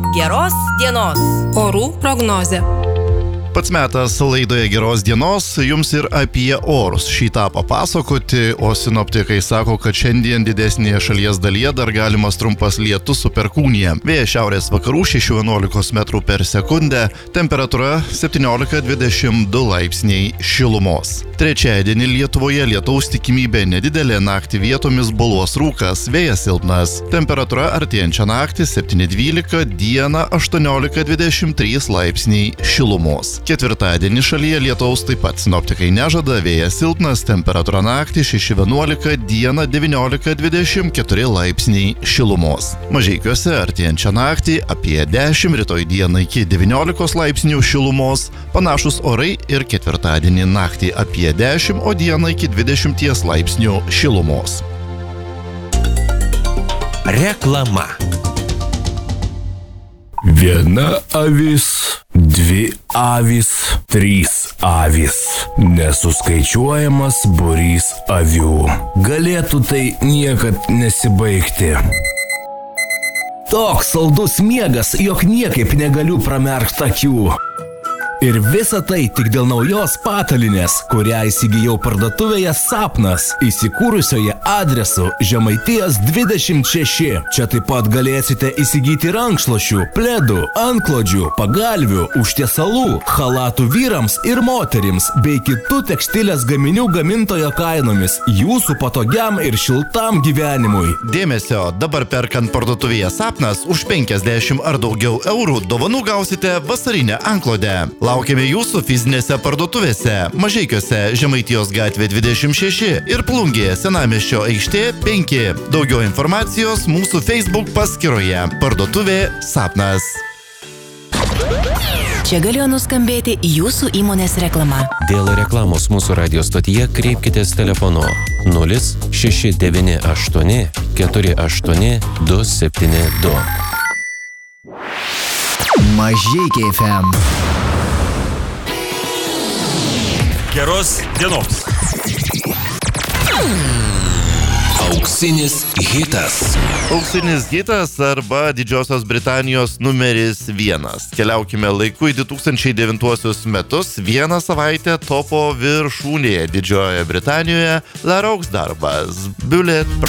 Geros dienos. Orų prognozė. Pats metas laidoje Geros dienos jums ir apie orus šitą papasakoti, o sinoptikai sako, kad šiandien didesnėje šalies dalyje dar galimas trumpas lietus su perkūnija. Vėjas šiaurės vakarų 6-11 metrų per sekundę, temperatūra 17-22 laipsniai šilumos. Trečiadienį Lietuvoje lietaus tikimybė nedidelė, naktį vietomis boluos rūkas, vėjas silpnas. Temperatūra artėjančią naktį 7-12, dieną 18-23 laipsniai šilumos. Ketvirtadienį šalyje lietaus taip pat sinoptikai nežada, vėjas silpnas, temperatūra naktį 6-11, dieną 19-24 laipsniai šilumos. Mažeikiuose artėjančią naktį apie 10, rytoj dieną iki 19 laipsnių šilumos, panašus orai ir ketvirtadienį naktį apie 10, o dieną iki 20 laipsnių šilumos. Reklama. Viena avis, dvi avys, trys avys. Nesuskaičiuojamas būrys avių. Galėtų tai niekad nesibaigti. Toks saldus miegas, jog niekaip negaliu pramerkti akių. Ir visa tai tik dėl naujos patalinės, kurią įsigijau parduotuvėje Sapnas, įsikūrusioje adresu Žemaitijos 26. Čia taip pat galėsite įsigyti rankšluosčių, pledų, antklodžių, pagalvių, užtiesalų, chalatų vyrams ir moterims, bei kitų tekstilės gaminių gamintojo kainomis, jūsų patogiam ir šiltam gyvenimui. Dėmesio, dabar perkant parduotuvėje Sapnas už 50 ar daugiau eurų dovanų gausite vasarinę antklodę. Laukiame jūsų fizinėse parduotuvėse Mažeikiuose Žemaitijos gatvė 26 ir Plungėje Senamiesčio aikštė 5. Daugiau informacijos mūsų Facebook paskyroje. Parduotuvė Sapnas. Čia galėjo nuskambėti jūsų įmonės reklama. Dėl reklamos mūsų radio stotyje kreipkitės telefonu 0698 48 272. Mažeikiai FM. Geros dienos. Auksinis hitas. Auksinis hitas arba Didžiosios Britanijos numeris 1. Keliaukime laiku į 2009 metus. Vieną savaitę topo viršūnėje Didžiojoje Britanijoje La Rox darbas Bullet